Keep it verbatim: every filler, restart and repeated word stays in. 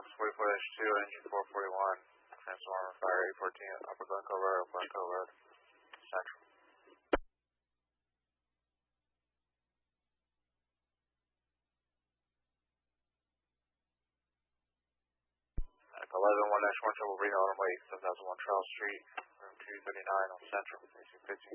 forty-four dash two, engine four forty-one, transformer fire eight fourteen, Upper Glencoe Road, Glencoe Road, Central. eleven one dash one, Triple Reno, runway seven thousand one Charles Street, room two thirty-nine on Central, facing fifteen.